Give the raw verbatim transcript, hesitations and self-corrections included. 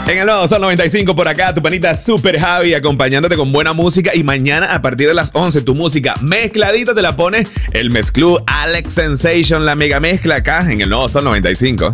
En el nuevo Sol noventa y cinco por acá, tu panita Super Javi acompañándote con buena música. Y mañana a partir de las once tu música mezcladita te la pone el mezclú Alex Sensation, la mega mezcla acá en el nuevo Sol noventa y cinco.